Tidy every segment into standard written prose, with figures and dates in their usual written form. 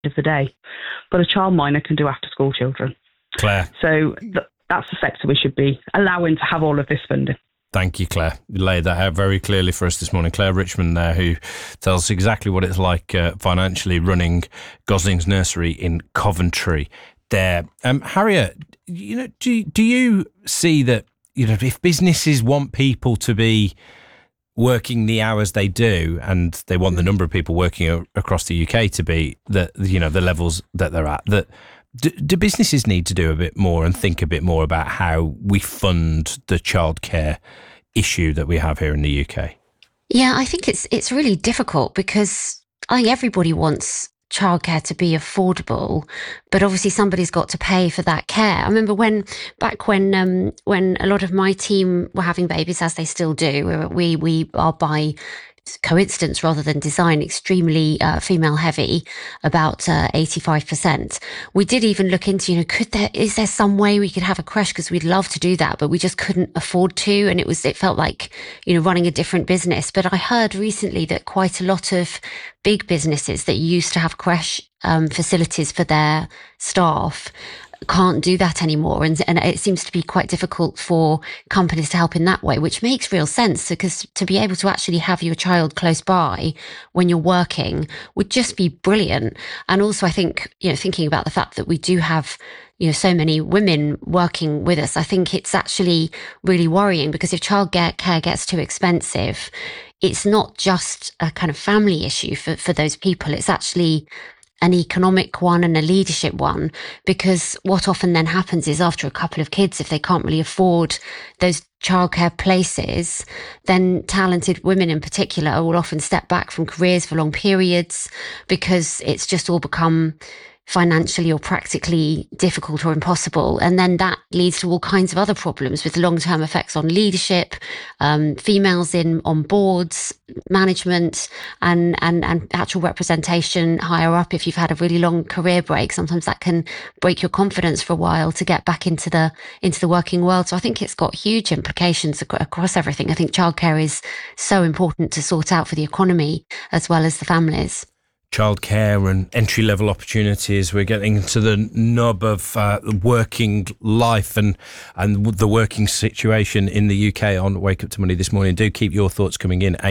of the day. But a childminder can do after-school children. Claire. So that's the sector we should be allowing to have all of this funding. Thank you, Claire. You laid that out very clearly for us this morning. Claire Richmond there, who tells us exactly what it's like financially running Gosling's Nursery in Coventry there. Harriet, do you see that, if businesses want people to be working the hours they do, and they want the number of people working across the UK to be the levels that they're at, that do businesses need to do a bit more and think a bit more about how we fund the childcare issue that we have here in the UK? Yeah, I think it's really difficult because I think everybody wants childcare to be affordable, but obviously somebody's got to pay for that care. I remember when a lot of my team were having babies, as they still do, we are by coincidence rather than design extremely female heavy, about 85%. We did even look into, is there some way we could have a creche, because we'd love to do that, but we just couldn't afford to, and it felt like running a different business. But I heard recently that quite a lot of big businesses that used to have creche facilities for their staff can't do that anymore, and it seems to be quite difficult for companies to help in that way, which makes real sense, because to be able to actually have your child close by when you're working would just be brilliant. And also I think, thinking about the fact that we do have so many women working with us, I think it's actually really worrying, because if childcare gets too expensive, it's not just a kind of family issue for those people, it's actually an economic one and a leadership one, because what often then happens is, after a couple of kids, if they can't really afford those childcare places, then talented women in particular will often step back from careers for long periods, because it's just all become financially or practically difficult or impossible. And then that leads to all kinds of other problems with long-term effects on leadership, females on boards, management, and actual representation higher up. If you've had a really long career break, sometimes that can break your confidence for a while to get back into the working world. So I think it's got huge implications across everything. I think childcare is so important to sort out for the economy as well as the families. Childcare and entry-level opportunities. We're getting to the nub of working life and the working situation in the UK on Wake Up to Money this morning. Do keep your thoughts coming in,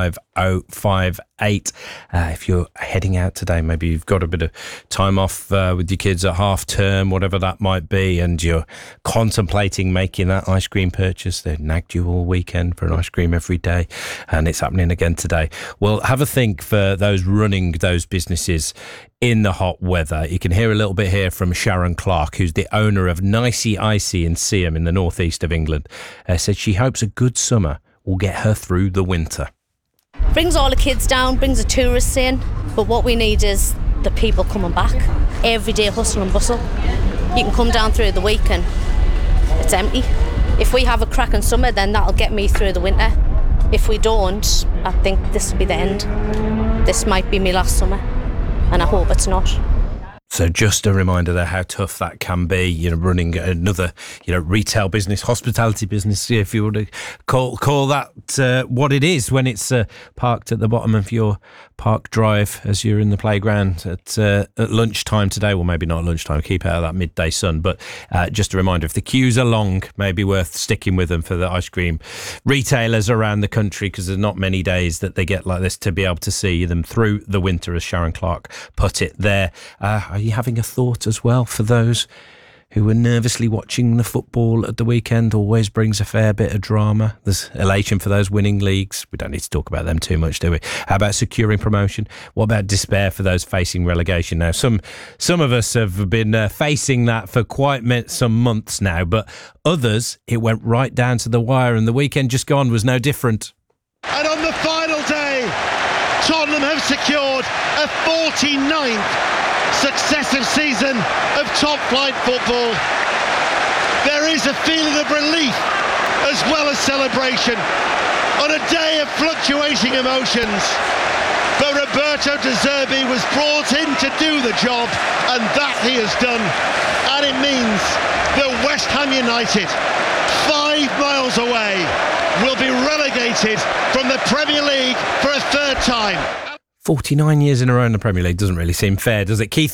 85058. If you're heading out today, maybe you've got a bit of time off with your kids at half term, whatever that might be, and you're contemplating making that ice cream purchase. They've nagged you all weekend for an ice cream every day, and it's happening again today. Well, have a think for those running those businesses in the hot weather. You can hear a little bit here from Sharon Clark, who's the owner of Nicey Icy in Seaham in the northeast of England. Said she hopes a good summer will get her through the winter. Brings all the kids down, brings the tourists in, but what we need is the people coming back. Every day hustle and bustle. You can come down through the week and it's empty. If we have a cracking summer, then that'll get me through the winter. If we don't, I think this will be the end. This might be my last summer, and I hope it's not. So just a reminder there how tough that can be, running another, retail business, hospitality business, if you want to call that what it is, when it's parked at the bottom of your park drive as you're in the playground at lunchtime today. Well, maybe not lunchtime, keep out of that midday sun. But just a reminder, if the queues are long, maybe worth sticking with them for the ice cream retailers around the country, because there's not many days that they get like this to be able to see them through the winter, as Sharon Clark put it there. Are you having a thought as well for those who were nervously watching the football at the weekend? Always brings a fair bit of drama. There's elation for those winning leagues. We don't need to talk about them too much, do we? How about securing promotion? What about despair for those facing relegation now? Some of us have been facing that for quite some months now, but others, it went right down to the wire, and the weekend just gone was no different. And on the final day, Tottenham have secured a 49th successive season of top-flight football. There is a feeling of relief as well as celebration on a day of fluctuating emotions. But Roberto De Zerbi was brought in to do the job, and that he has done. And it means that West Ham United, 5 miles away, will be relegated from the Premier League for a third time. 49 years in a row in the Premier League doesn't really seem fair, does it? Keith